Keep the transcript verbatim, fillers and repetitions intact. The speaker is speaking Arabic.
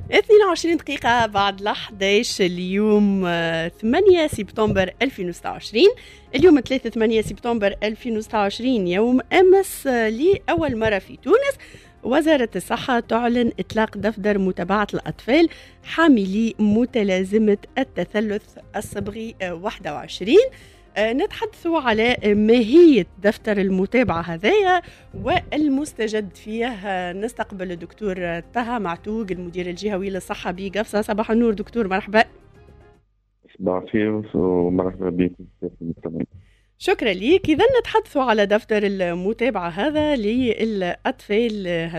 اثنين وعشرين دقيقة بعد الحداش اليوم آه، ثمانية سبتمبر ألفين وستة وعشرين. اليوم ثلاثة ثمانية سبتمبر ألفين وستة وعشرين يوم أمس، آه، لأول مرة في تونس وزارة الصحة تعلن إطلاق دفتر متابعة الأطفال حاملي متلازمة التثلث الصبغي آه، واحد وعشرين. آه، نتحدث على ماهية دفتر المتابعة هذايا والمستجد فيه. آه، نستقبل الدكتور طه معتوق المدير الجهوي للصحة بقفصة. صباح النور دكتور، مرحبا. صباح الخير ومرحبا بكم في المستمعين. شكرا لك. إذا نتحدث على دفتر المتابعة هذا للأطفال